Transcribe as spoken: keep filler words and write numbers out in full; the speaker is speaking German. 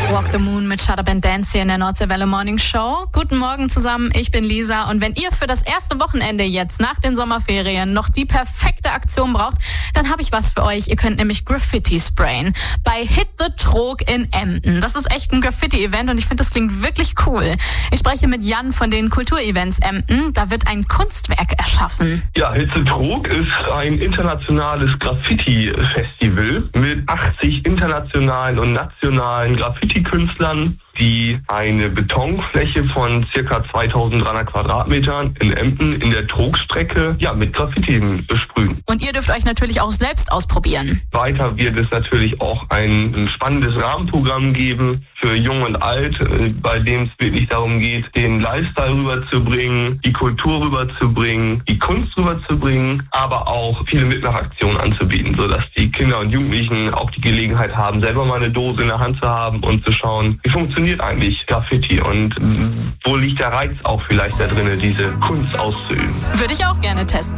Walk the Moon mit Shut Up and Dance hier in der Nordseewelle Morning Show. Guten Morgen zusammen, ich bin Lisa und wenn ihr für das erste Wochenende jetzt nach den Sommerferien noch die perfekte Aktion braucht, dann habe ich was für euch. Ihr könnt nämlich Graffiti sprayen bei Hit the Trog in Emden. Das ist echt ein Graffiti-Event und ich finde, das klingt wirklich cool. Ich spreche mit Jan von den Kulturevents Emden. Da wird ein Kunstwerk erschaffen. Ja, Hit the Trog ist ein internationales Graffiti-Festival mit achtzig internationalen und nationalen Graffiti-Künstlern, die eine Betonfläche von ca. zweitausenddreihundert Quadratmetern in Emden in der Trogstrecke ja, mit Graffiti besprühen. Und ihr dürft euch natürlich auch selbst ausprobieren. Weiter wird es natürlich auch ein spannendes Rahmenprogramm geben für Jung und Alt, bei dem es wirklich darum geht, den Lifestyle rüberzubringen, die Kultur rüberzubringen, die Kunst rüberzubringen, aber auch viele Mitmachaktionen anzubieten, sodass die Kinder und Jugendlichen auch die Gelegenheit haben, selber mal eine Dose in der Hand zu haben und zu schauen, wie funktioniert eigentlich Graffiti und wo liegt der Reiz auch vielleicht da drin, diese Kunst auszuüben. Würde ich auch gerne testen.